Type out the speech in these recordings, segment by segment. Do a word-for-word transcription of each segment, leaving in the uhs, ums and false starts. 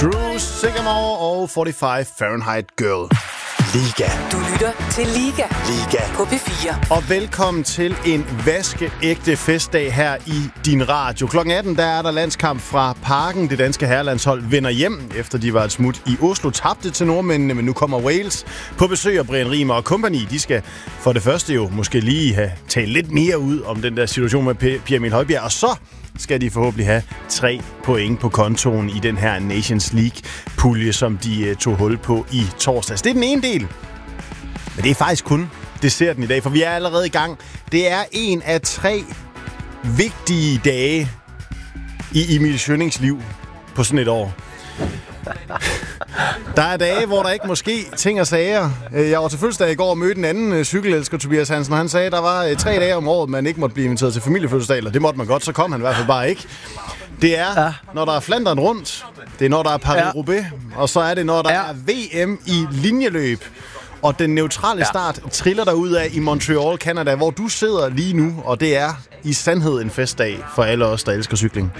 Drew Sigamore og forty-five Fahrenheit Girl. Liga. Du lytter til Liga. Liga. På P fire. Og velkommen til en vaskeægte festdag her i din radio. Klokken atten, der er der landskamp fra Parken. Det danske herrelandshold vender hjem, efter de var et smut i Oslo. Tabte til nordmændene, men nu kommer Wales på besøg, og Brian Riemer og company. De skal for det første jo måske lige have talt lidt mere ud om den der situation med Pierre Emil Højbjerg. Og så skal de forhåbentlig have tre point på kontoen i den her Nations League-pulje, som de tog hul på i torsdags. Det er den ene del. Men det er faktisk kun desserten i dag, for vi er allerede i gang. Det er en af tre vigtige dage i Emil Schønnings liv på sådan et år. Der er dage, hvor der ikke måske ting og sager. Jeg var til fødselsdag i går og mødte en anden cykelelsker, Tobias Hansen, og han sagde, at der var tre dage om året, man ikke måtte blive inviteret til familiefødselsdag, eller det måtte man godt, så kom han i hvert fald bare ikke. Det er, ja. når der er Flandern rundt, det er, når der er Paris-Roubaix, ja. og så er det, når der ja. er V M i linjeløb. Og den neutrale start ja. triller der ud af i Montreal, Canada, hvor du sidder lige nu, og det er i sandhed en festdag for alle os, der elsker cykling.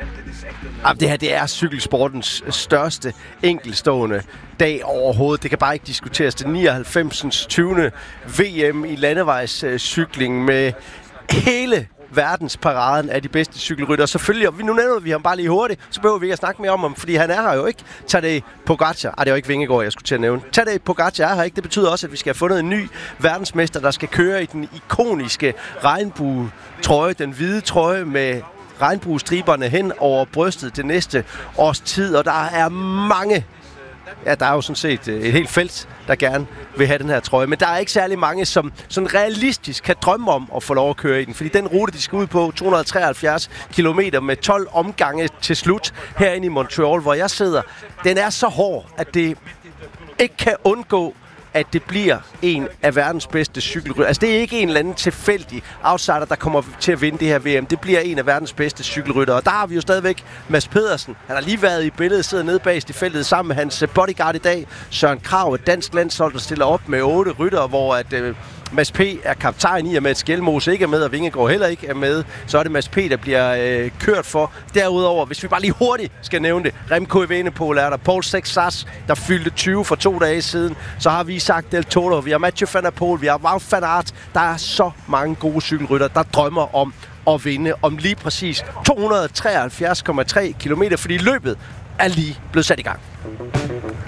Det her, det er cykelsportens største enkeltstående dag overhovedet. Det kan bare ikke diskuteres. Det nioghalvfems. tyvende V M i landevejscykling med hele verdensparaden af de bedste cykelryttere. Selvfølgelig, og nu nævner vi ham bare lige hurtigt, så behøver vi ikke at snakke mere om ham, fordi han er her jo ikke. Tadej Pogačar. Ej, det er jo ikke Vingegaard, jeg skulle til at nævne. Tadej Pogačar er her ikke. Det betyder også, at vi skal have fundet en ny verdensmester, der skal køre i den ikoniske regnbue-trøje, den hvide trøje med regnbuestriberne hen over brystet det næste års tid, og der er mange, ja, der er jo sådan set et helt felt, der gerne vil have den her trøje, men der er ikke særlig mange, som sådan realistisk kan drømme om at få lov at køre i den, fordi den rute, de skal ud på, to hundrede og treoghalvfjerds kilometer med tolv omgange til slut herinde i Montreal, hvor jeg sidder, den er så hård, at det ikke kan undgå, at det bliver en af verdens bedste cykelrytter. Altså, det er ikke en eller anden tilfældig outsider, der kommer til at vinde det her V M. Det bliver en af verdens bedste cykelryttere. Og der har vi jo stadigvæk Mads Pedersen. Han har lige været i billedet, sidder nede bagest i feltet sammen med hans bodyguard i dag. Søren Kragh, et dansk landshold, der stiller op med otte ryttere, hvor at øh, Mads P. er kaptajn i, og med at Skelmos ikke er med, og Vingegaard heller ikke er med. Så er det Mads P., der bliver øh, kørt for. Derudover, hvis vi bare lige hurtigt skal nævne det, Remco Evenepoel er der, Paul Sexas, der fyldte tyve for to dage siden. Så har vi Isaac Del Toro, vi har Mathieu van der Poel, vi har Wout van Aert. Der er så mange gode cykelrytter, der drømmer om at vinde om lige præcis to hundrede og treoghalvfjerds komma tre kilometer, fordi løbet er lige blevet sat i gang.